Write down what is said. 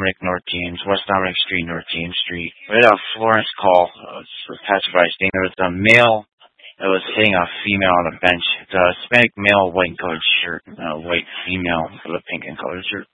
Dominic, North James, West Dominic Street, North James Street. We had a Florence call. Passerby saying there was a male that was hitting a female on a bench. It's a Hispanic male, white and colored shirt, white female with a pink and colored shirt.